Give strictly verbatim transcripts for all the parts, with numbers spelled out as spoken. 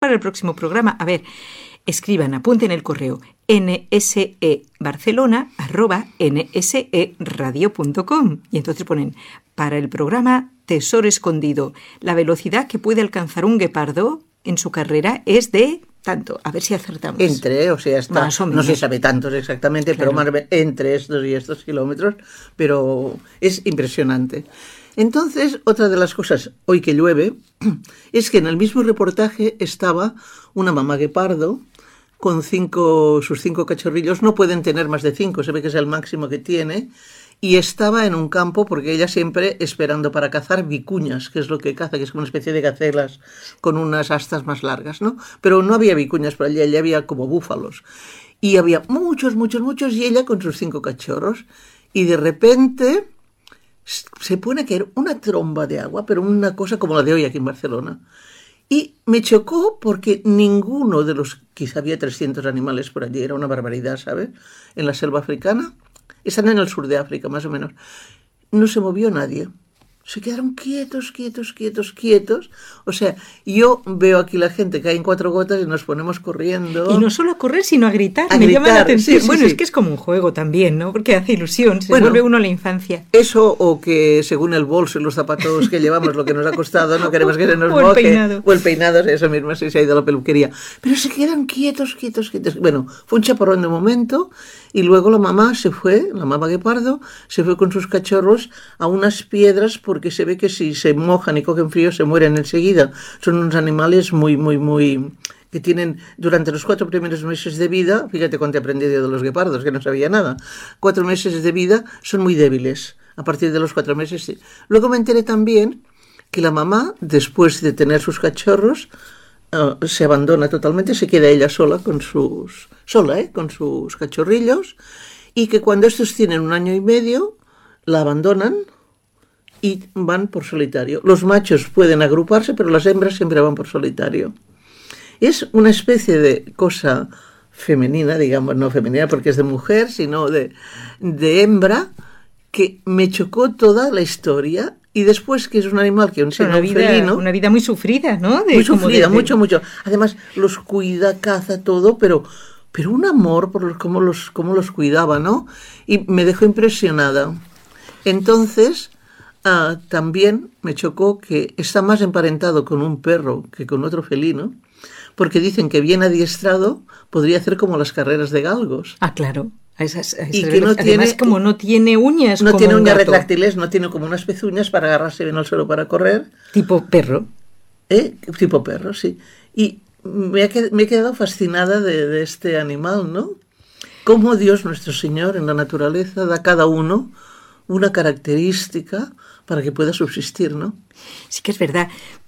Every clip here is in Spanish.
para el próximo programa. A ver, escriban, apunten el correo nsebarcelona arroba nseradio punto com y entonces ponen para el programa Tesoro Escondido. La velocidad que puede alcanzar un guepardo en su carrera es de tanto. A ver si acertamos. Entre, o sea, está, más o menos. No se sabe tantos exactamente, claro. Pero más entre estos y estos kilómetros, pero es impresionante. Entonces, otra de las cosas, hoy que llueve, es que en el mismo reportaje estaba una mamá guepardo con cinco, sus cinco cachorrillos, no pueden tener más de cinco, se ve que es el máximo que tiene, y estaba en un campo porque ella siempre esperando para cazar vicuñas, que es lo que caza, que es como una especie de gacelas con unas astas más largas, ¿no? Pero no había vicuñas por allí, allí había como búfalos. Y había muchos, muchos, muchos, y ella con sus cinco cachorros, y de repente se pone a caer una tromba de agua, pero una cosa como la de hoy aquí en Barcelona. Y me chocó porque ninguno de los, quizá había trescientos animales por allí, era una barbaridad, ¿sabes? En la selva africana, están en el sur de África más o menos, no se movió nadie. Se quedaron quietos, quietos, quietos, quietos. O sea, yo veo aquí la gente que hay en cuatro gotas y nos ponemos corriendo. Y no solo a correr, sino a gritar. A Me gritar, llama la atención. sí, sí, bueno, sí. Es que es como un juego también, ¿no? Porque hace ilusión, se bueno, vuelve uno a la infancia. Eso o que según el bolso y los zapatos que llevamos, lo que nos ha costado, no queremos que se nos o moje. El peinado. O el peinado, eso mismo, si se ha ido a la peluquería. Pero se quedan quietos, quietos, quietos. Bueno, fue un chaparrón de momento y luego la mamá se fue, la mamá guepardo, se fue con sus cachorros a unas piedras porque se ve que si se mojan y cogen frío se mueren enseguida. Son unos animales muy, muy, muy... que tienen durante los cuatro primeros meses de vida, fíjate cuánto he aprendido de los guepardos, que no sabía nada, cuatro meses de vida son muy débiles. A partir de los cuatro meses... Sí. Luego me enteré también que la mamá, después de tener sus cachorros, uh, se abandona totalmente, se queda ella sola con sus... sola, ¿eh? Con sus cachorrillos, y que cuando estos tienen un año y medio, la abandonan y van por solitario. Los machos pueden agruparse, pero las hembras siempre van por solitario. Es una especie de cosa femenina, digamos, no femenina porque es de mujer, sino de, de hembra, que me chocó toda la historia. Y después que es un animal que un, una, un vida, felino, una vida muy sufrida, ¿no? De, muy sufrida, de, de... mucho, mucho. Además, los cuida, caza, todo, pero, pero un amor por los, cómo, los, cómo los cuidaba, ¿no? Y me dejó impresionada. Entonces... Ah, también me chocó que está más emparentado con un perro que con otro felino, porque dicen que bien adiestrado podría hacer como las carreras de galgos. Ah, claro. A esas, a esas y que no además, tiene, como no tiene uñas. No como tiene un uñas gato. retráctiles, no tiene como unas pezuñas para agarrarse bien al suelo para correr. Tipo perro. ¿Eh? Tipo perro, sí. Y me, ha, me he quedado fascinada de, de este animal, ¿no? Cómo Dios nuestro Señor en la naturaleza da a cada uno una característica para que pueda subsistir, ¿no? Sí que es verdad.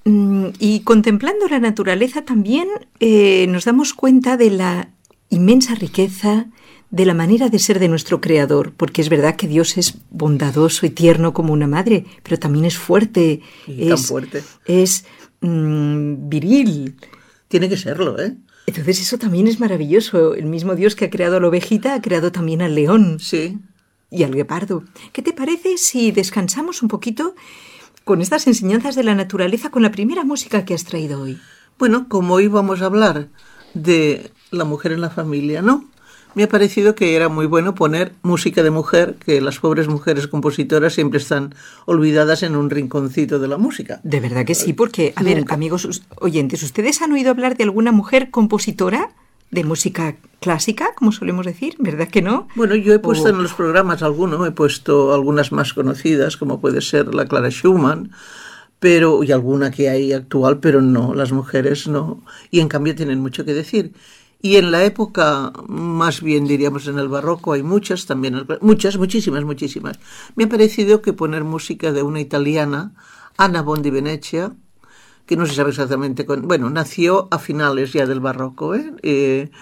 Y contemplando la naturaleza también eh, nos damos cuenta de la inmensa riqueza, de la manera de ser de nuestro Creador, porque es verdad que Dios es bondadoso y tierno como una madre, pero también es fuerte. Y es, tan fuerte. Es mmm, viril. Tiene que serlo, ¿eh? Entonces eso también es maravilloso. El mismo Dios que ha creado a la ovejita ha creado también al león. Sí. Y al guepardo. ¿Qué te parece si descansamos un poquito con estas enseñanzas de la naturaleza con la primera música que has traído hoy? Bueno, como hoy vamos a hablar de la mujer en la familia, ¿no? Me ha parecido que era muy bueno poner música de mujer, que las pobres mujeres compositoras siempre están olvidadas en un rinconcito de la música. De verdad que sí, porque, a Nunca. ver, amigos oyentes, ¿ustedes han oído hablar de alguna mujer compositora de música clásica, como solemos decir? ¿Verdad que no? Bueno, yo he puesto o... en los programas alguno, he puesto algunas más conocidas, como puede ser la Clara Schumann, pero, y alguna que hay actual, pero no, las mujeres no. Y en cambio tienen mucho que decir. Y en la época, más bien diríamos en el barroco, hay muchas también, muchas, muchísimas, muchísimas. Me ha parecido que poner música de una italiana, Anna Bondi-Venezia, que no se sabe exactamente, con, bueno, nació a finales ya del barroco, ¿eh? Eh,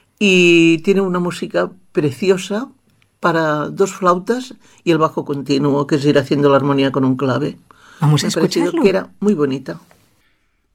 y tiene una música preciosa para dos flautas y el bajo continuo, que es ir haciendo la armonía con un clave. Vamos a Me ha parecido escucharlo. Que era muy bonita.